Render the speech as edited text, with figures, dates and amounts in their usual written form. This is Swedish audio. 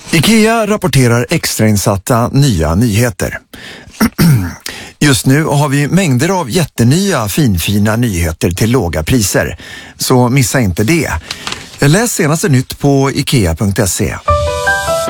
IKEA rapporterar extrainsatta nya nyheter. Just nu har vi mängder av jättenya finfina nyheter till låga priser. Så missa inte det. Läs senaste nytt på ikea.se.